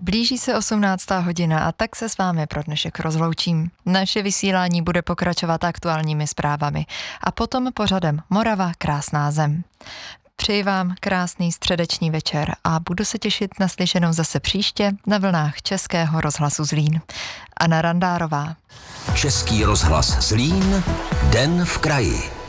Blíží se 18. hodina a tak se s vámi pro dnešek rozloučím. Naše vysílání bude pokračovat aktuálními zprávami a potom pořadem Morava, krásná zem. Přeji vám krásný středeční večer a budu se těšit na slyšenou zase příště na vlnách Českého rozhlasu Zlín. Anna Randárová. Český rozhlas Zlín, Den v kraji.